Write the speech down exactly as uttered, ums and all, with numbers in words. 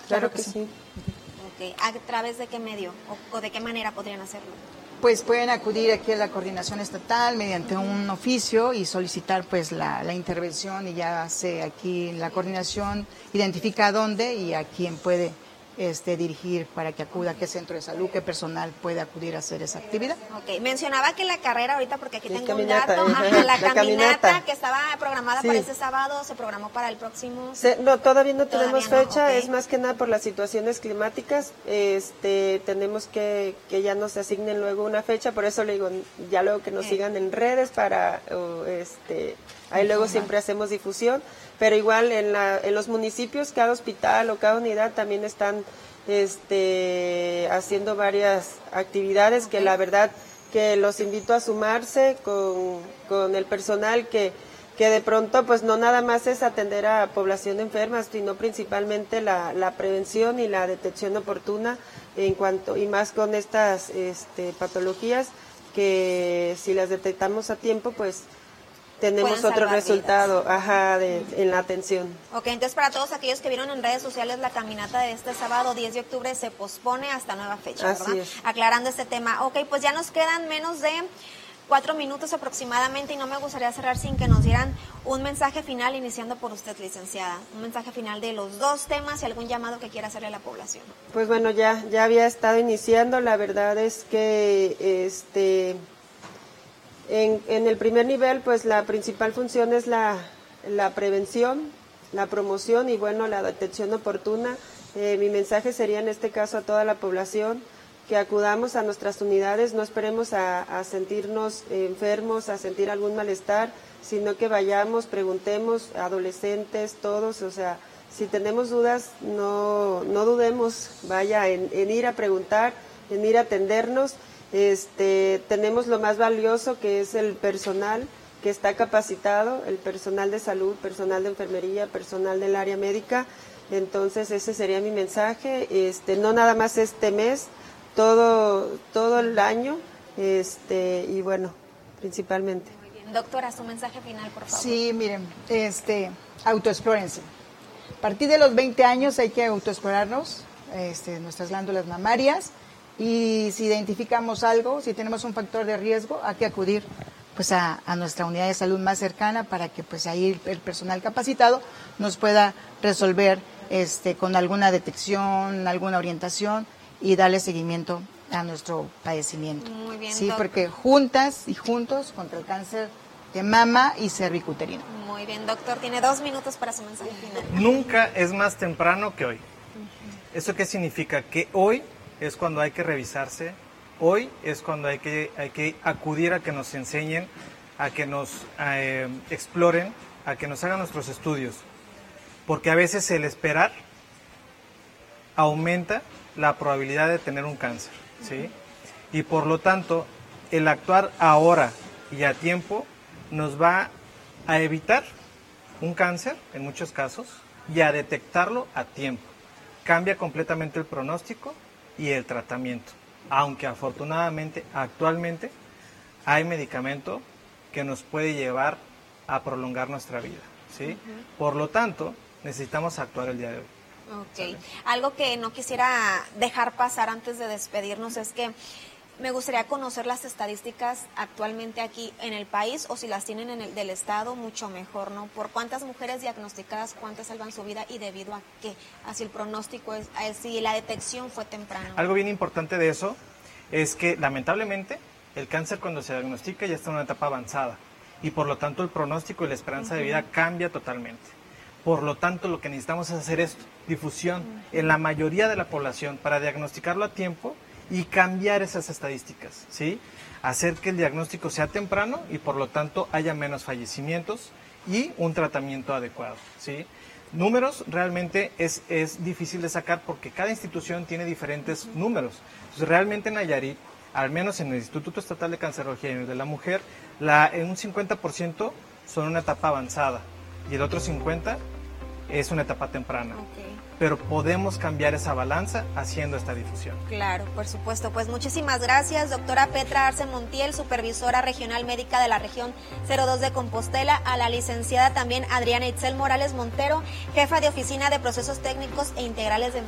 Claro que sí. Okay. ¿A través de qué medio o, o de qué manera podrían hacerlo? Pues pueden acudir aquí a la coordinación estatal mediante un oficio y solicitar pues la, la intervención, y ya se aquí la coordinación identifica dónde y a quién puede este, dirigir para que acuda, a qué centro de salud, qué personal puede acudir a hacer esa actividad. Ok, mencionaba que la carrera ahorita, porque aquí La tengo caminata, un dato, ¿eh? ajá, la, La caminata, caminata. que estaba programada Sí. para este sábado, se programó para el próximo. Se, no, todavía no tenemos Todavía no, fecha, ok. es más que nada por las situaciones climáticas. Este, tenemos que que ya nos asignen luego una fecha, por eso le digo, ya luego que nos Ok. sigan en redes para, o, este, ahí luego siempre hacemos difusión, pero igual en la, en los municipios, cada hospital o cada unidad también están, este, haciendo varias actividades que Ok. la verdad que los invito a sumarse con, con el personal que que de pronto pues no nada más es atender a población enferma, sino principalmente la, la prevención y la detección oportuna en cuanto, y más con estas este, patologías que si las detectamos a tiempo pues tenemos Pueden otro salvar resultado, vidas. ajá, de, en la atención. Ok, entonces para todos aquellos que vieron en redes sociales la caminata de este sábado diez de octubre se pospone hasta nueva fecha, Así ¿verdad? es. Aclarando este tema. Ok, pues ya nos quedan menos de cuatro minutos aproximadamente y no me gustaría cerrar sin que nos dieran un mensaje final, iniciando por usted, licenciada. Un mensaje final de los dos temas y algún llamado que quiera hacerle a la población. Pues bueno, ya, ya había estado iniciando, la verdad es que este en, en el primer nivel pues la principal función es la, la prevención, la promoción y bueno, la detección oportuna. Eh, mi mensaje sería en este caso a toda la población que acudamos a nuestras unidades, no esperemos a, a sentirnos enfermos, a sentir algún malestar, sino que vayamos, preguntemos, adolescentes, todos, o sea, si tenemos dudas, no, no dudemos, vaya, en, en ir a preguntar, en ir a atendernos. Este, tenemos lo más valioso que es el personal que está capacitado, el personal de salud, personal de enfermería, personal del área médica. Entonces ese sería mi mensaje, este, no nada más este mes, todo todo el año, este, y bueno, principalmente. Muy bien. Doctora, su mensaje final, por favor. Sí, miren, este, autoexplórense. A partir de los veinte años hay que autoexplorarnos, este, nuestras glándulas mamarias, y si identificamos algo, si tenemos un factor de riesgo, hay que acudir pues a, a nuestra unidad de salud más cercana para que pues ahí el, el personal capacitado nos pueda resolver este, con alguna detección, alguna orientación y darle seguimiento a nuestro padecimiento. Muy bien, sí, doc. porque juntas y juntos contra el cáncer de mama y cervicuterino. Muy bien, doctor, tiene dos minutos para su mensaje final. Nunca es más temprano que hoy. ¿Eso qué significa? Que hoy es cuando hay que revisarse, hoy es cuando hay que, hay que acudir a que nos enseñen, a que nos eh, exploren, a que nos hagan nuestros estudios. Porque a veces el esperar aumenta la probabilidad de tener un cáncer, ¿sí? Y por lo tanto, el actuar ahora y a tiempo nos va a evitar un cáncer, en muchos casos, y a detectarlo a tiempo. Cambia completamente el pronóstico y el tratamiento, aunque afortunadamente actualmente hay medicamento que nos puede llevar a prolongar nuestra vida, ¿sí? Uh-huh. Por lo tanto, necesitamos actuar el día de hoy. Ok. ¿Sale? Algo que no quisiera dejar pasar antes de despedirnos es que me gustaría conocer las estadísticas actualmente aquí en el país, o si las tienen en el del estado, mucho mejor, ¿no? Por cuántas mujeres diagnosticadas, cuántas salvan su vida y debido a qué, así el pronóstico es, si la detección fue temprana. Algo bien importante de eso es que lamentablemente el cáncer cuando se diagnostica ya está en una etapa avanzada y por lo tanto el pronóstico y la esperanza uh-huh. de vida cambia totalmente. Por lo tanto lo que necesitamos es hacer esto, difusión uh-huh. en la mayoría de la población para diagnosticarlo a tiempo y cambiar esas estadísticas, ¿sí? Hacer que el diagnóstico sea temprano y por lo tanto haya menos fallecimientos y un tratamiento adecuado, ¿sí? Números realmente es, es difícil de sacar porque cada institución tiene diferentes uh-huh. números. Entonces realmente en Nayarit, al menos en el Instituto Estatal de Cancerología y en el de la Mujer, la, en un cincuenta por ciento son una etapa avanzada y el otro cincuenta por ciento es una etapa temprana. Okay. Pero podemos cambiar esa balanza haciendo esta difusión. Claro, por supuesto. Pues muchísimas gracias, doctora Petra Arce Montiel, supervisora regional médica de la región cero dos de Compostela, a la licenciada también Adriana Itzel Morales Montero, jefa de oficina de procesos técnicos e integrales de